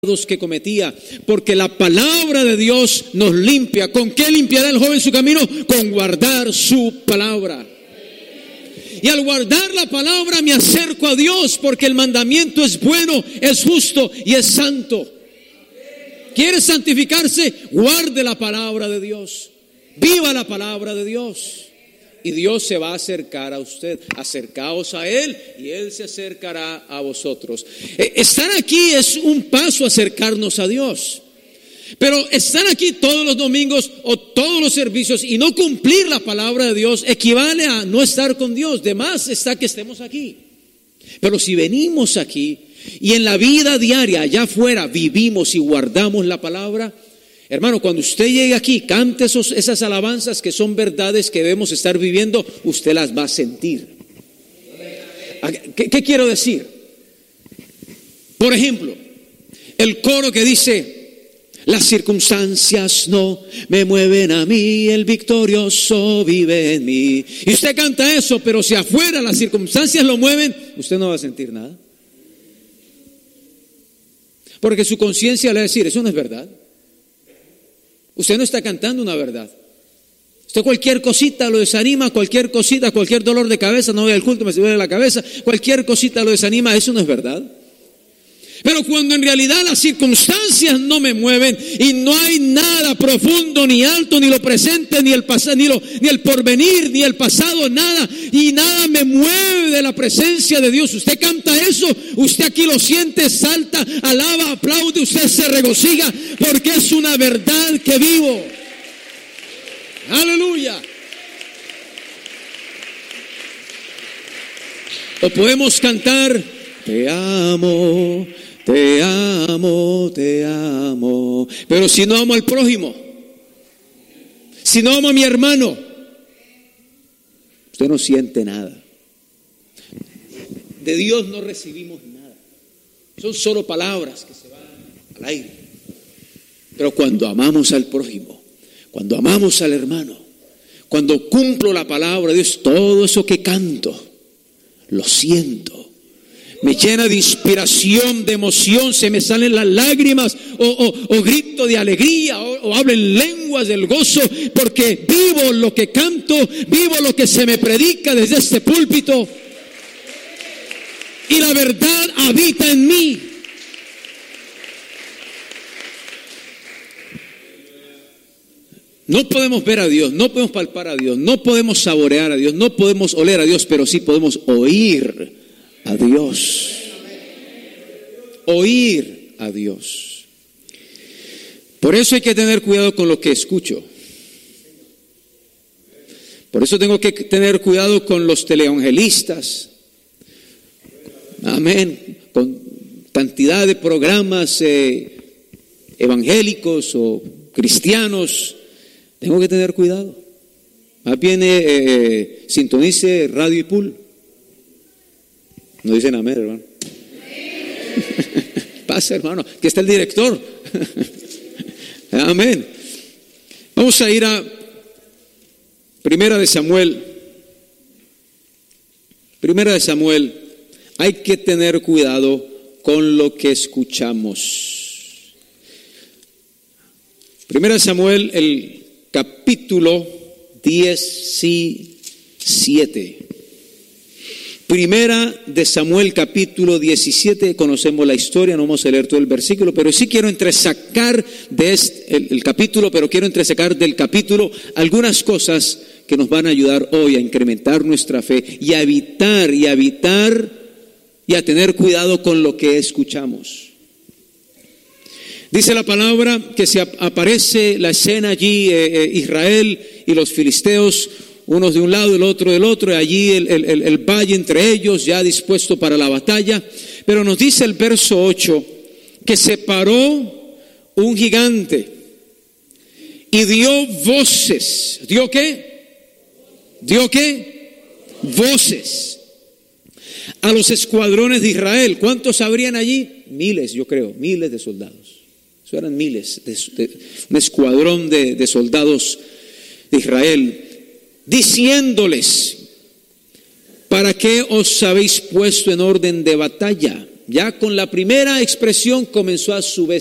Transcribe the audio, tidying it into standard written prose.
que cometía, porque la palabra de Dios nos limpia. ¿Con qué limpiará el joven su camino? Con guardar su palabra. Y al guardar la palabra me acerco a Dios, porque el mandamiento es bueno, es justo y es santo. ¿Quiere santificarse? Guarde la palabra de Dios. Viva la palabra de Dios. Y Dios se va a acercar a usted. Acercaos a Él y Él se acercará a vosotros. Estar aquí es un paso a acercarnos a Dios. Pero estar aquí todos los domingos o todos los servicios y no cumplir la palabra de Dios equivale a no estar con Dios. De más está que estemos aquí. Pero si venimos aquí y en la vida diaria allá afuera vivimos y guardamos la palabra, hermano, cuando usted llegue aquí, cante esas alabanzas que son verdades que debemos estar viviendo, usted las va a sentir. ¿Qué quiero decir? Por ejemplo, el coro que dice: las circunstancias no me mueven a mí, el victorioso vive en mí. Y usted canta eso, pero si afuera las circunstancias lo mueven, usted no va a sentir nada. Porque su conciencia le va a decir: eso no es verdad. Usted no está cantando una verdad. Usted cualquier cosita lo desanima, cualquier cosita, cualquier dolor de cabeza, no voy al culto, me duele la cabeza, cualquier cosita lo desanima, eso no es verdad. Pero cuando en realidad las circunstancias no me mueven y no hay nada profundo ni alto, ni lo presente, ni el pasado, ni el porvenir, ni el pasado, nada, y nada me mueve de la presencia de Dios. Usted canta eso, usted aquí lo siente, salta, alaba, aplaude, usted se regocija porque es una verdad que vivo. Aleluya. O podemos cantar: te amo, te amo, te amo. Pero si no amo al prójimo, si no amo a mi hermano, usted no siente nada. De Dios no recibimos nada. Son solo palabras que se van al aire. Pero cuando amamos al prójimo, cuando amamos al hermano, cuando cumplo la palabra de Dios, todo eso que canto, lo siento. Me llena de inspiración, de emoción, se me salen las lágrimas o grito de alegría o hablo en lenguas del gozo, porque vivo lo que canto, vivo lo que se me predica desde este púlpito y la verdad habita en mí. No podemos ver a Dios, no podemos palpar a Dios, no podemos saborear a Dios, no podemos oler a Dios, pero sí podemos oír a Dios. Oír a Dios. Por eso hay que tener cuidado con lo que escucho. Por eso tengo que tener cuidado con los teleevangelistas. Amén. Con cantidad de programas evangélicos o cristianos. Tengo que tener cuidado. Más bien sintonice Radio y Pool. No dicen amén, hermano. Pasa, hermano, que está el director. Amén. Vamos a ir a Primera de Samuel. Primera de Samuel. Hay que tener cuidado con lo que escuchamos. Primera de Samuel, el capítulo 17. Primera de Samuel, capítulo 17, conocemos la historia, no vamos a leer todo el versículo, pero sí quiero entresacar de el capítulo, pero quiero entresacar del capítulo algunas cosas que nos van a ayudar hoy a incrementar nuestra fe y a evitar y a tener cuidado con lo que escuchamos. Dice la palabra que se aparece la escena allí, Israel y los filisteos, unos de un lado, el otro del otro, y allí el valle entre ellos, ya dispuesto para la batalla. Pero nos dice el verso 8, que se paró un gigante y dio voces. ¿Dio qué? ¿Dio qué? Voces a los escuadrones de Israel. ¿Cuántos habrían allí? Miles, yo creo, miles de soldados. Eso eran miles, un escuadrón de soldados de Israel. Diciéndoles: ¿para qué os habéis puesto en orden de batalla? Ya con la primera expresión comenzó a